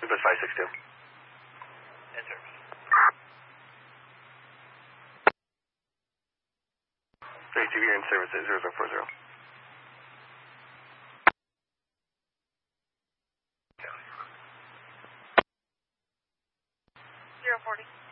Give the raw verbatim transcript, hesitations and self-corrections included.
Bus five six two. In service. thirty-two, you're in service at zero zero four zero. zero forty.